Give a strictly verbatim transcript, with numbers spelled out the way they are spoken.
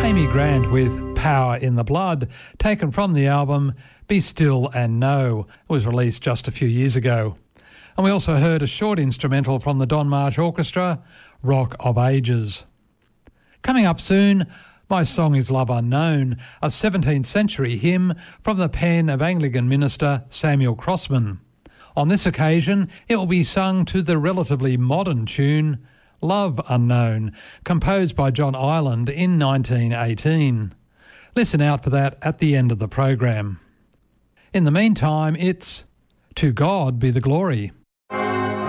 Amy Grant with Power in the Blood, taken from the album Be Still and Know. It was released just a few years ago. And we also heard a short instrumental from the Don Marsh Orchestra, Rock of Ages. Coming up soon, my song is Love Unknown, a seventeenth century hymn from the pen of Anglican minister Samuel Crossman. On this occasion, it will be sung to the relatively modern tune Love Unknown, composed by John Ireland in nineteen eighteen. Listen out for that at the end of the program. In the meantime, it's To God Be the Glory.